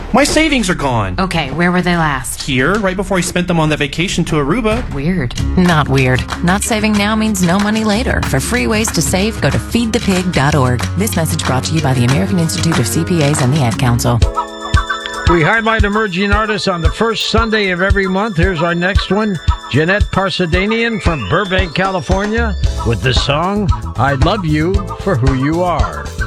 My savings are gone. Okay, where were they last? Here, right before I spent them on that vacation to Aruba. Weird. Not weird. Not saving now means no money later. For free ways to save, go to feedthepig.org. This message brought to you by the American Institute of CPAs and the Ad Council. We highlight emerging artists on the first Sunday of every month. Here's our next one, Jeanette Parsadanian from Burbank, California, with the song, I Love You for Who You Are.